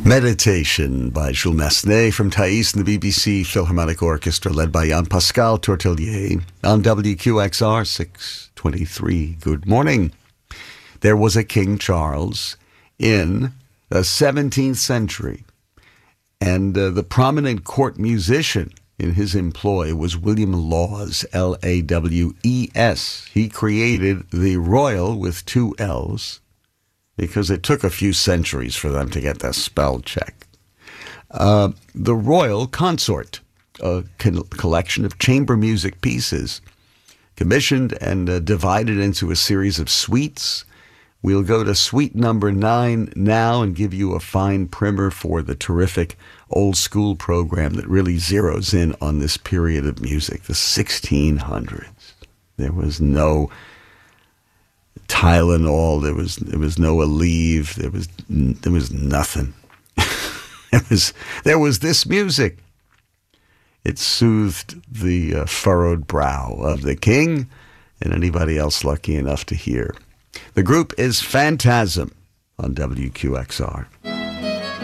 Meditation by Jules Massenet from Thais and the BBC Philharmonic Orchestra, led by Jean-Pascal Tortelier on WQXR 623. Good morning. There was a King Charles in the 17th century, and the prominent court musician in his employ was William Lawes, L-A-W-E-S. He created the Royal with two L's, because it took a few centuries for them to get the spell check. The Royal Consort, a collection of chamber music pieces, commissioned and divided into a series of suites. We'll go to suite number 9 now and give you a fine primer for the terrific old school program that really zeroes in on this period of music, the 1600s. There was no Tylenol, there was no Aleve, there was nothing. There was this music. It soothed the furrowed brow of the king and anybody else lucky enough to hear. The group is Phantasm on WQXR.